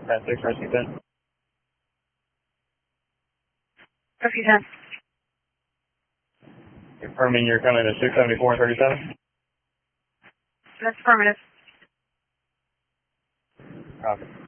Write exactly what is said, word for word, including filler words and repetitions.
ten six, rescue ten. Rescue ten. Confirming you're coming to six seventy-four and thirty-seven? That's affirmative. Copy.